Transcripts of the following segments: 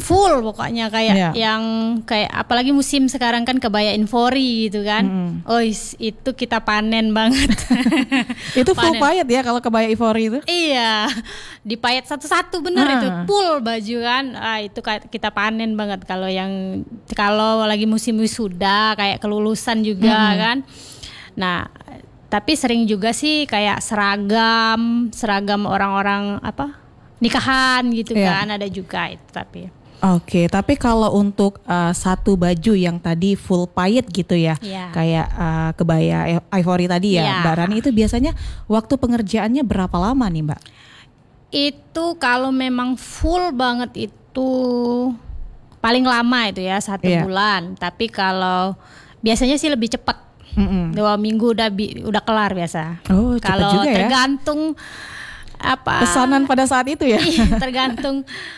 full pokoknya kayak yang kayak apalagi musim sekarang kan kebaya infori gitu kan. Itu kita panen banget. Itu full payet ya kalau kebaya infori itu? Iya, dipayet satu-satu bener itu full baju kan. Itu kita panen banget kalau lagi musim wisuda kayak kelulusan juga kan. Nah, tapi sering juga sih kayak seragam orang-orang nikahan gitu kan, ada juga itu tapi. Oke, tapi kalau untuk satu baju yang tadi full payet gitu ya, kayak kebaya ivory tadi ya, Mbak Rani, itu biasanya waktu pengerjaannya berapa lama nih Mbak? Itu kalau memang full banget itu paling lama itu ya 1 bulan, tapi kalau biasanya sih lebih cepat, 2 minggu udah kelar biasa. Oh, cepat kalau juga ya? Tergantung pesanan pada saat itu ya? Tergantung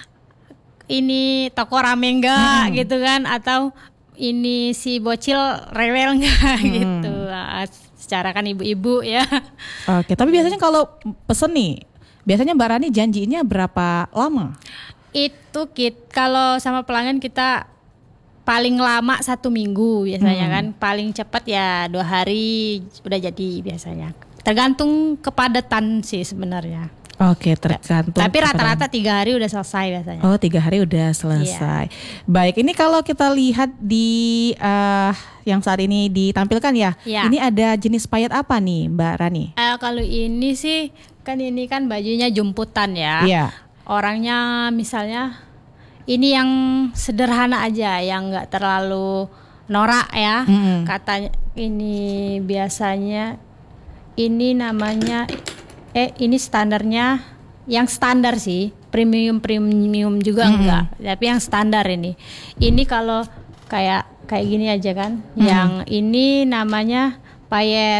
ini toko rame enggak gitu kan, atau ini si bocil rewel enggak gitu. Secara kan ibu-ibu ya. Oke, tapi biasanya kalau pesen nih, biasanya Mbak Rani janjinya berapa lama? Itu kalau sama pelanggan kita paling lama 1 minggu biasanya kan, paling cepat ya 2 hari udah jadi biasanya. Tergantung kepadatan sih sebenarnya. Oke, tergantung. Tapi rata-rata 3 hari udah selesai biasanya. Oh, 3 hari udah selesai. Baik, ini kalau kita lihat di yang saat ini ditampilkan ya. Ini ada jenis payet apa nih Mbak Rani? Kalau ini sih ini kan bajunya jumputan ya. Orangnya misalnya ini yang sederhana aja, yang nggak terlalu norak ya. Katanya ini biasanya ini namanya ini standarnya yang standar sih, premium juga enggak, tapi yang standar ini. Ini kalau kayak gini aja kan. Yang ini namanya payet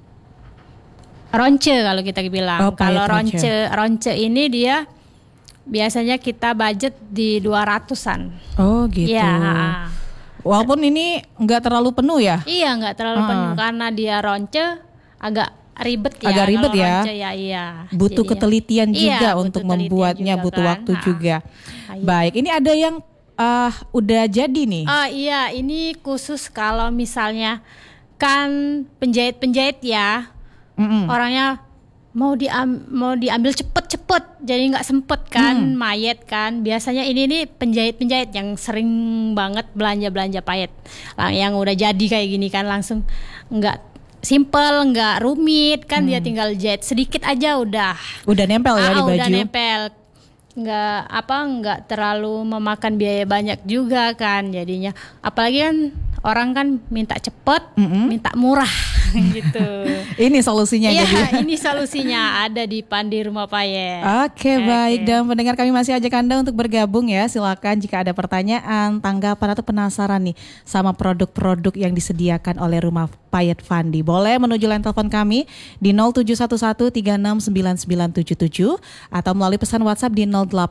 ronce kalau kita bilang. Kalau ronce ini dia biasanya kita budget di 200-an. Oh gitu. Ya. Walaupun ini enggak terlalu penuh ya? Iya, enggak terlalu penuh karena dia ronce agak ribet ya. Agak ribet ya. Butuh jadinya ketelitian juga untuk membuatnya, butuh waktu juga. Baik, ini ada yang udah jadi nih. Iya, ini khusus kalau misalnya kan penjahit ya. Orangnya mau diambil cepet, jadi nggak sempet kan, mayet kan. Biasanya ini nih penjahit yang sering banget belanja payet, yang udah jadi kayak gini kan, langsung nggak simple, nggak rumit kan, dia tinggal jahit sedikit aja udah nempel ya di baju. Udah nempel, nggak terlalu memakan biaya banyak juga kan jadinya. Apalagi kan orang kan minta cepet, minta murah gitu. Ini solusinya. Iya, ini solusinya ada di Pandi Rumah Payet. Oke, baik. Dan pendengar, kami masih ajak Anda untuk bergabung ya. Silakan jika ada pertanyaan, tanggapan atau penasaran nih sama produk-produk yang disediakan oleh Rumah Payet Fandi, boleh menuju line telepon kami di 0711369977 atau melalui pesan WhatsApp di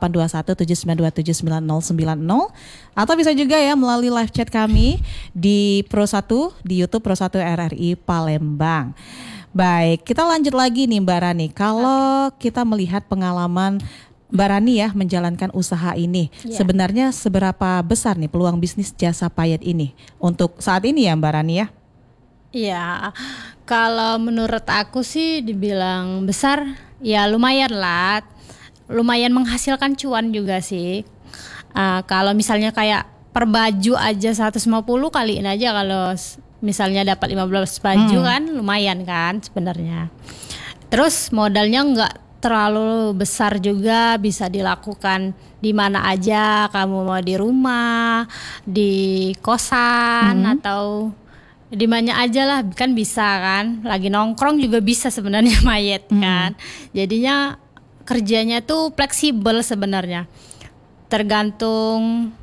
082179279090, atau bisa juga ya melalui live chat kami di Pro1 di YouTube Pro1 RRI Palembang. Baik, kita lanjut lagi nih Mbak Rani. Kalau kita melihat pengalaman Mbak Rani ya menjalankan usaha ini, sebenarnya seberapa besar nih peluang bisnis jasa payet ini untuk saat ini ya Mbak Rani ya? Iya, kalau menurut aku sih dibilang besar, ya lumayan lah, lumayan menghasilkan cuan juga sih. Kalau misalnya kayak per baju aja 150, kaliin aja kalau misalnya dapat 15 baju kan lumayan kan sebenarnya. Terus modalnya nggak terlalu besar juga, bisa dilakukan di mana aja, kamu mau di rumah, di kosan atau di mana aja lah kan bisa kan. Lagi nongkrong juga bisa sebenarnya mayet kan. Jadinya kerjanya tuh fleksibel sebenarnya. Tergantung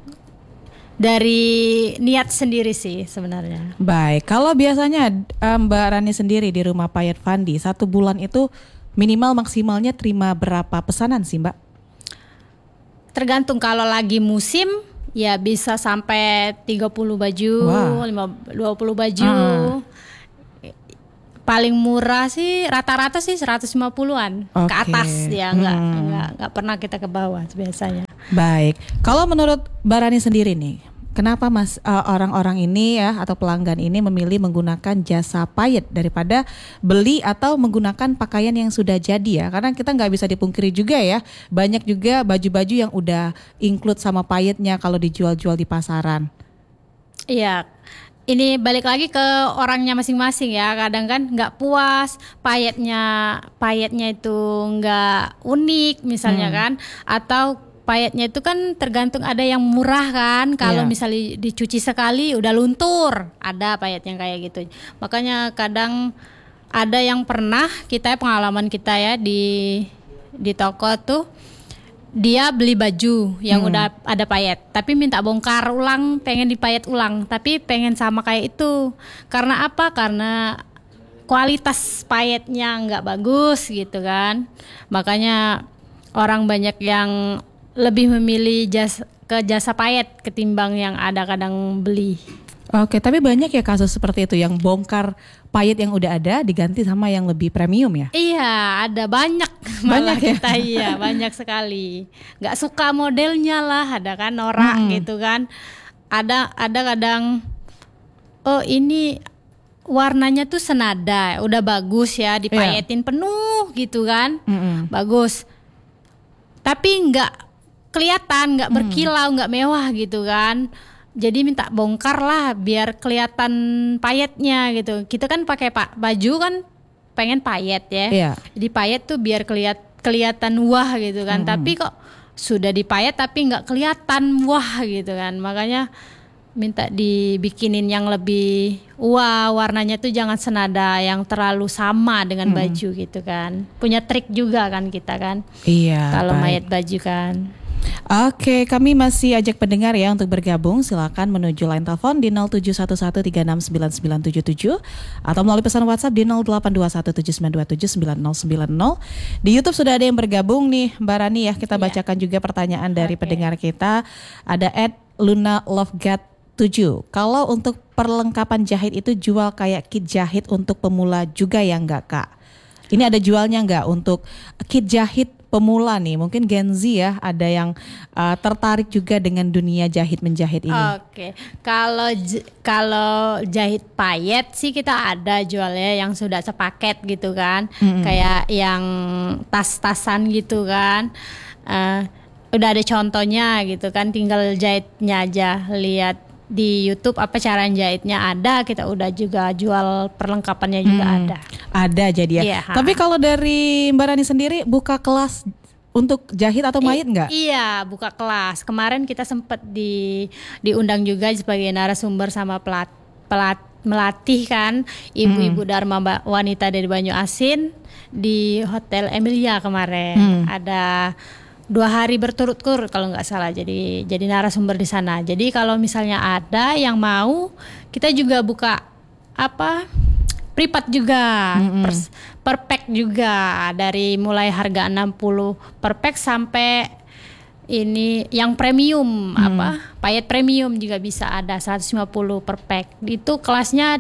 dari niat sendiri sih sebenarnya. Baik, kalau biasanya Mbak Rani sendiri di Rumah Payet Fandi 1 bulan itu minimal maksimalnya terima berapa pesanan sih Mbak? Tergantung, kalau lagi musim ya bisa sampai 30 baju, 20 baju. Paling murah sih rata-rata sih 150-an ke atas ya, nggak pernah kita ke bawah biasanya. Baik. Kalau menurut Mbak Rani sendiri nih, kenapa orang-orang ini ya atau pelanggan ini memilih menggunakan jasa payet daripada beli atau menggunakan pakaian yang sudah jadi ya? Karena kita nggak bisa dipungkiri juga ya, banyak juga baju-baju yang udah include sama payetnya kalau dijual-jual di pasaran. Iya, ini balik lagi ke orangnya masing-masing ya. Kadang kan nggak puas, payetnya itu nggak unik misalnya kan, atau payetnya itu kan tergantung, ada yang murah kan, kalau Iya. misalnya dicuci sekali udah luntur, ada payet yang kayak gitu. Makanya kadang ada yang pernah pengalaman kita ya di toko tuh, dia beli baju yang udah ada payet, tapi minta bongkar ulang, pengen dipayet ulang, tapi pengen sama kayak itu. Karena apa? Karena kualitas payetnya nggak bagus gitu kan. Makanya orang banyak yang lebih memilih jasa payet ketimbang yang ada kadang beli. Oke, tapi banyak ya kasus seperti itu yang bongkar payet yang udah ada diganti sama yang lebih premium ya? Iya, ada banyak. Banyak Malah ya? kita iya banyak sekali. Nggak suka modelnya lah, ada kan norak gitu kan. Ada kadang, oh ini warnanya tuh senada, udah bagus ya, dipayetin penuh gitu kan, bagus. Tapi nggak kelihatan, nggak berkilau, nggak mewah gitu kan. Jadi minta bongkar lah biar kelihatan payetnya gitu. Kita kan pakai baju kan pengen payet ya. Iya. Jadi payet tuh biar kelihatan wah gitu kan. Tapi kok sudah dipayet tapi nggak kelihatan wah gitu kan. Makanya minta dibikinin yang lebih wah, warnanya tuh jangan senada, yang terlalu sama dengan baju gitu kan. Punya trik juga kan kita kan. Iya. Kalau baik. mayat baju kan. Oke, kami masih ajak pendengar ya untuk bergabung. Silakan menuju line telepon di 0711369977 atau melalui pesan WhatsApp di 082179279090. Di YouTube sudah ada yang bergabung nih, Mbak Rani ya. Kita bacakan juga pertanyaan dari pendengar kita. Ada @LunaLoveGat7. Kalau untuk perlengkapan jahit itu jual kayak kit jahit untuk pemula juga ya enggak, Kak? Ini ada jualnya enggak untuk kit jahit pemula nih? Mungkin Gen Z ya, ada yang tertarik juga dengan dunia jahit menjahit ini. Oke, kalau jahit payet sih kita ada jualnya yang sudah sepaket gitu kan, kayak yang tas-tasan gitu kan. Udah ada contohnya gitu kan, tinggal jahitnya aja, lihat di YouTube apa cara jahitnya ada, kita udah juga jual perlengkapannya juga ada. Ada jadi ya. Iya. Tapi kalau dari Mbak Rani sendiri buka kelas untuk jahit atau mayit nggak? Iya, buka kelas. Kemarin kita sempat diundang juga sebagai narasumber sama melatih kan ibu-ibu Dharma wanita dari Banyu Asin di Hotel Emilia kemarin. Ada 2 hari berturut-turut kalau nggak salah, jadi narasumber di sana. Jadi kalau misalnya ada yang mau, kita juga buka privat juga, per pack juga, dari mulai harga 60 per pack sampai ini yang premium, payet premium juga bisa ada 150 per pack. Itu kelasnya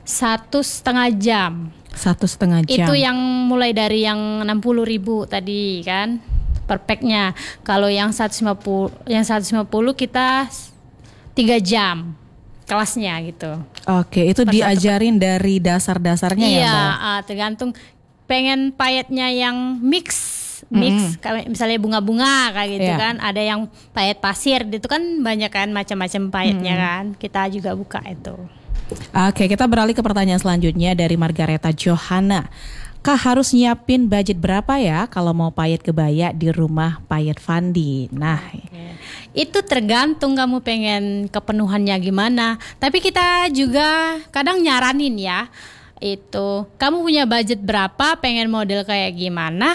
1,5 jam. 1,5 jam. Itu yang mulai dari yang 60.000 tadi kan per packnya. Kalau yang 150 kita 3 jam kelasnya gitu. Oke, itu diajarin dari dasar-dasarnya ya, Mbak? Iya, tergantung pengen payetnya yang mix kayak misalnya bunga-bunga kayak gitu kan. Ada yang payet pasir, itu kan banyak kan macam-macam payetnya kan. Kita juga buka itu. Oke, kita beralih ke pertanyaan selanjutnya dari Margareta Johanna. Kak, harus nyiapin budget berapa ya kalau mau payet kebaya di rumah Payet Fandi? Nah, itu tergantung kamu pengen kepenuhannya gimana. Tapi kita juga kadang nyaranin ya, itu kamu punya budget berapa, pengen model kayak gimana,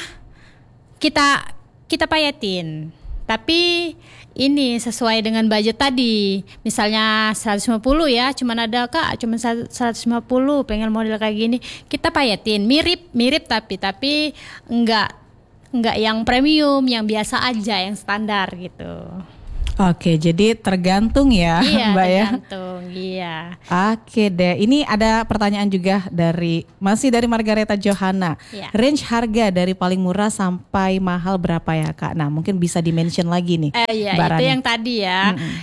kita payetin. Tapi ini sesuai dengan budget tadi. Misalnya 150 ya, cuman ada Kak, cuman 150 pengen model kayak gini, kita payetin. Mirip tapi enggak yang premium, yang biasa aja, yang standar gitu. Oke, jadi tergantung ya, Iya, Mbak ya. tergantung. Iya. Oke deh, ini ada pertanyaan juga masih dari Margareta Johanna. Iya. Range harga dari paling murah sampai mahal berapa ya Kak? Nah mungkin bisa di-mention lagi nih. Iya, Mbak itu Rani. yang tadi ya.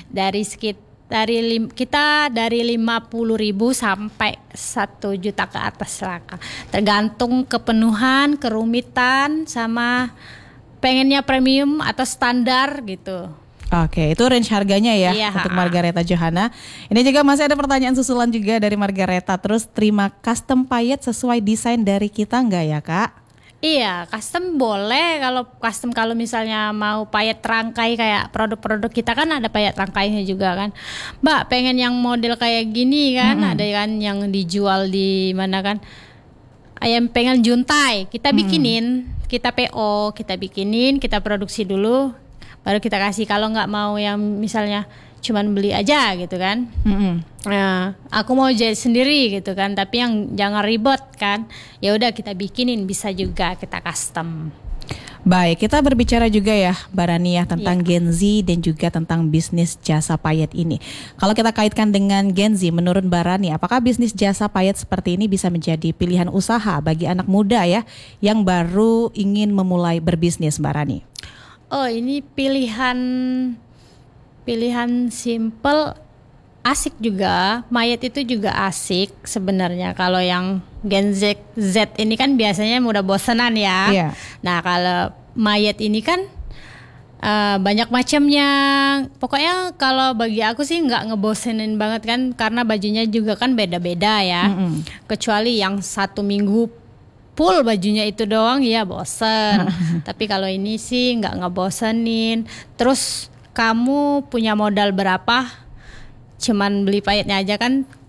Kita dari 50.000 sampai 1 juta ke atas lah, Kak. Tergantung kepenuhan, kerumitan, sama pengennya premium atau standar gitu. Oke, itu range harganya ya Iya, untuk Margareta Johanna. Ini juga masih ada pertanyaan susulan juga dari Margareta. Terus terima custom payet sesuai desain dari kita nggak ya Kak? Iya, custom boleh. Kalau misalnya mau payet rangkai kayak produk-produk kita kan ada payet rangkainya juga kan. Mbak, pengen yang model kayak gini kan, ada kan yang dijual di mana kan? Ayam pengen juntai, kita bikinin, kita PO, kita bikinin, kita produksi dulu, baru kita kasih. Kalau nggak mau yang misalnya cuman beli aja gitu kan. Nah, aku mau jahit sendiri gitu kan, tapi yang jangan ribet kan. Ya udah kita bikinin, bisa juga kita custom. Baik, kita berbicara juga ya Mbak Rani ya tentang Gen Z dan juga tentang bisnis jasa payet ini. Kalau kita kaitkan dengan Gen Z, menurut Mbak Rani, apakah bisnis jasa payet seperti ini bisa menjadi pilihan usaha bagi anak muda ya yang baru ingin memulai berbisnis, Mbak Rani? Oh, ini pilihan simple, asik juga. Mayat itu juga asik sebenarnya. Kalau yang Gen Z ini kan biasanya mudah bosanan ya. Iya. Nah, kalau mayat ini kan banyak macamnya. Pokoknya kalau bagi aku sih nggak ngebosenin banget kan, karena bajunya juga kan beda-beda ya. Kecuali yang 1 minggu full bajunya itu doang ya bosen. Tapi kalau ini sih nggak ngebosenin. Terus kamu punya modal berapa? Cuman beli payetnya aja kan